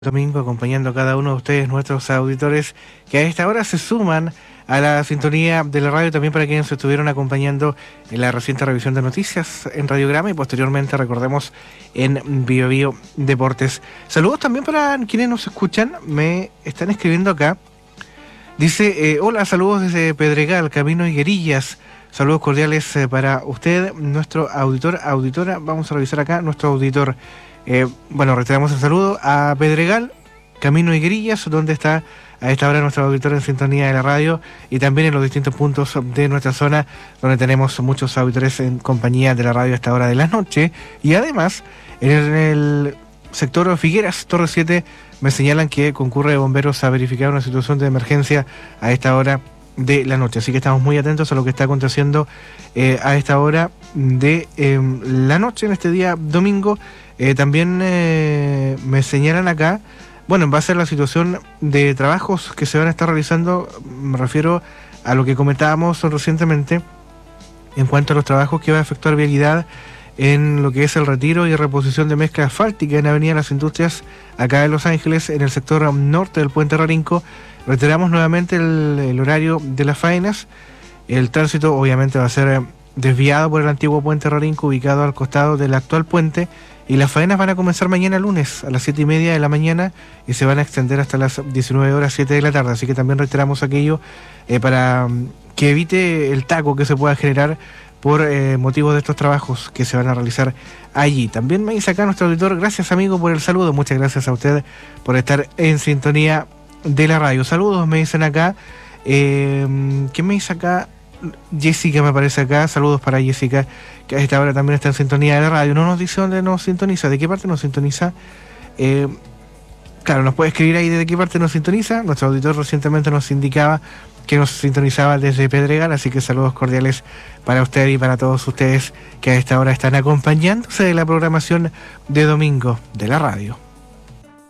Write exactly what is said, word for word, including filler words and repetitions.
Domingo, acompañando a cada uno de ustedes, nuestros auditores, que a esta hora se suman a la sintonía de la radio, también para quienes se estuvieron acompañando en la reciente revisión de noticias en Radiograma y posteriormente, recordemos, en Bio Bio Deportes. Saludos también para quienes nos escuchan, me están escribiendo acá. Dice, eh, hola, saludos desde Pedregal, Camino Higuerillas. Saludos cordiales eh, para usted, nuestro auditor, auditora. Vamos a revisar acá, nuestro auditor. Eh, bueno, reiteramos el saludo a Pedregal, Camino Higuerillas, donde está a esta hora nuestro auditor en sintonía de la radio, y también en los distintos puntos de nuestra zona, donde tenemos muchos auditores en compañía de la radio a esta hora de la noche. Y además, en el, en el sector Figueras, Torre siete, me señalan que concurre bomberos a verificar una situación de emergencia a esta hora de la noche. Así que estamos muy atentos a lo que está aconteciendo eh, a esta hora de eh, la noche, en este día domingo. Eh, también eh, me señalan acá, bueno, en base a la situación de trabajos que se van a estar realizando, me refiero a lo que comentábamos recientemente en cuanto a los trabajos que va a efectuar Vialidad en lo que es el retiro y reposición de mezcla asfáltica en Avenida Las Industrias, acá en Los Ángeles, en el sector norte del Puente Rarinco. Reiteramos nuevamente el, el horario de las faenas. El tránsito obviamente va a ser desviado por el antiguo Puente Rarinco, ubicado al costado del actual puente, y las faenas van a comenzar mañana lunes a las siete y media de la mañana y se van a extender hasta las diecinueve horas siete de la tarde. Así que también reiteramos aquello eh, para que evite el taco que se pueda generar por eh, motivo de estos trabajos que se van a realizar allí. También me dice acá nuestro auditor, gracias amigo por el saludo, muchas gracias a usted por estar en sintonía de la radio. Saludos, me dicen acá. Eh, ¿Quién me dice acá? Jessica me aparece acá, saludos para Jessica, que a esta hora también está en sintonía de la radio. No nos dice dónde nos sintoniza, de qué parte nos sintoniza. Eh, claro, nos puede escribir ahí de qué parte nos sintoniza. Nuestro auditor recientemente nos indicaba que nos sintonizaba desde Pedregal, así que saludos cordiales para usted y para todos ustedes que a esta hora están acompañándose de la programación de domingo de la radio.